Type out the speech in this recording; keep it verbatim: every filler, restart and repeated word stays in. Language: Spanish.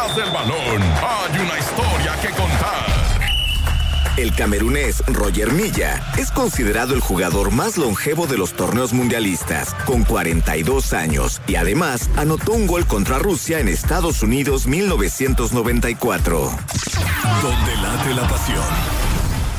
Detrás del balón hay una historia que contar. El camerunés Roger Milla es considerado el jugador más longevo de los torneos mundialistas, con cuarenta y dos años, y además anotó un gol contra Rusia en Estados Unidos mil novecientos noventa y cuatro. Donde late la pasión.